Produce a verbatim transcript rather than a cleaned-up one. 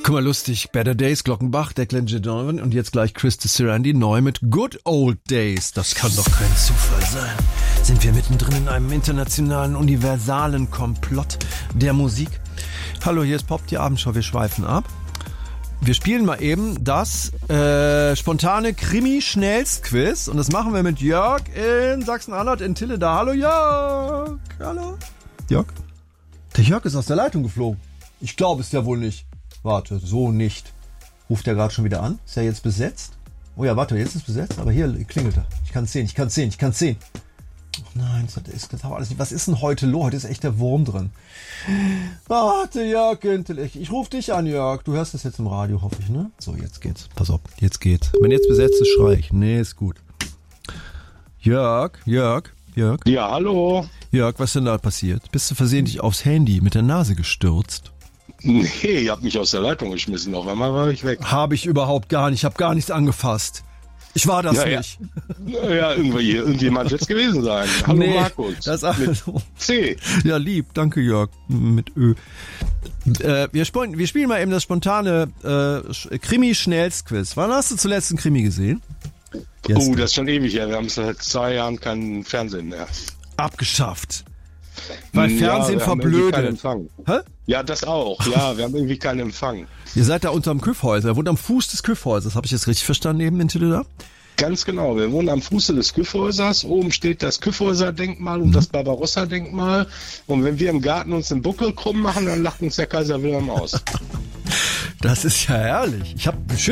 Guck mal, lustig. Better Days, Glockenbach, Declan Donovan und jetzt gleich Chris Sarandon neu mit Good Old Days. Das kann doch kein Zufall sein. Sind wir mittendrin in einem internationalen, universalen Komplott der Musik? Hallo, hier ist Pop, die Abendschau. Wir schweifen ab. Wir spielen mal eben das äh, spontane Krimi-Schnellst-Quiz und das machen wir mit Jörg in Sachsen-Anhalt in Tilleda. Hallo Jörg. Hallo. Jörg? Der Jörg ist aus der Leitung geflogen. Ich glaube es ja wohl nicht. Warte, so nicht. Ruft er gerade schon wieder an? Ist er jetzt besetzt? Oh ja, warte, jetzt ist besetzt, aber hier klingelt er. Ich kann es sehen, ich kann es sehen, ich kann es sehen. Ach nein, das ist das alles nicht. Was ist denn heute los? Heute ist echt der Wurm drin. Warte, Jörg, ich rufe dich an, Jörg. Du hörst das jetzt im Radio, hoffe ich, ne? So, jetzt geht's. Pass auf, jetzt geht's. Wenn jetzt besetzt ist, schrei ich. Nee, ist gut. Jörg, Jörg, Jörg. Ja, hallo. Jörg, was ist denn da passiert? Bist du versehentlich aufs Handy mit der Nase gestürzt? Nee, ihr habt mich aus der Leitung geschmissen. Auf einmal war ich weg. Habe ich überhaupt gar nicht. Ich habe gar nichts angefasst. Ich war das ja, nicht. Ja, ja irgendwie, irgendjemand wird es gewesen sein. Hallo nee, Markus. Das also. Mit C. Ja, lieb. Danke, Jörg. Mit Ö. Äh, wir, spielen, wir spielen mal eben das spontane äh, Krimi-Schnellst-Quiz. Wann hast du zuletzt einen Krimi gesehen? Jetzt. Oh, das ist schon ewig her. Wir haben seit zwei Jahren keinen Fernsehen mehr. Abgeschafft. Weil Fernsehen ja, verblödet. Hä? Ja, das auch. Ja, wir haben irgendwie keinen Empfang. Ihr seid da unterm Küffhäuser. Ihr wohnt am Fuß des Küffhäusers. Habe ich das richtig verstanden eben in Tilleda? Ganz genau. Wir wohnen am Fuße des Küffhäusers. Oben steht das Küffhäuser-Denkmal und mhm. das Barbarossa-Denkmal. Und wenn wir im Garten uns den Buckel krumm machen, dann lacht uns der Kaiser Wilhelm aus. Das ist ja herrlich. Ich habe